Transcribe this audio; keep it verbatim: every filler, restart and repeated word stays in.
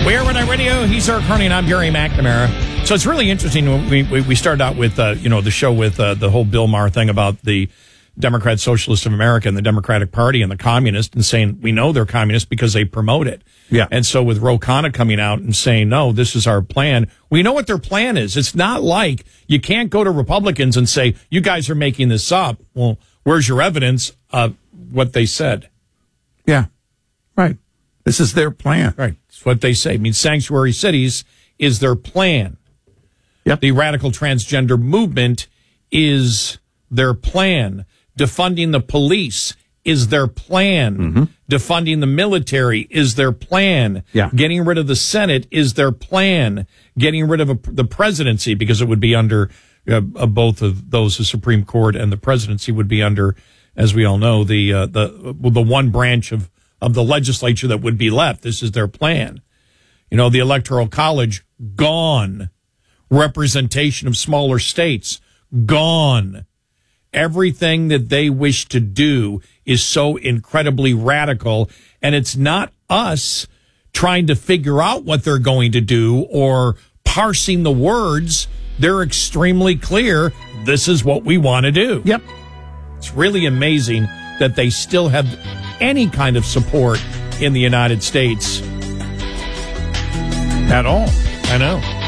We are Red Radio. He's Eric Harney, and I'm Gary McNamara. So it's really interesting. We we, we started out with uh, you know the show with uh, the whole Bill Maher thing about the Democrat Socialists of America and the Democratic Party and the communists, and saying we know they're communists because they promote it. Yeah. And so with Ro Khanna coming out and saying, no, this is our plan. We know what their plan is. It's not like you can't go to Republicans and say, you guys are making this up. Well, where's your evidence of what they said? Yeah. Right. This is their plan. Right. It's what they say. I mean, sanctuary cities is their plan. Yep. The radical transgender movement is their plan. Defunding the police is their plan. Mm-hmm. Defunding the military is their plan. Yeah. Getting rid of the Senate is their plan. Getting rid of a, the presidency, because it would be under uh, uh, both of those, the Supreme Court and the presidency would be under, as we all know, the uh, the the one branch of, of the legislature that would be left. This is their plan. You know, the Electoral College, gone. Representation of smaller states, gone. Everything that they wish to do is so incredibly radical, and it's not us trying to figure out what they're going to do or parsing the words. They're extremely clear. This is what we want to do. Yep. It's really amazing that they still have any kind of support in the United States at all. I know.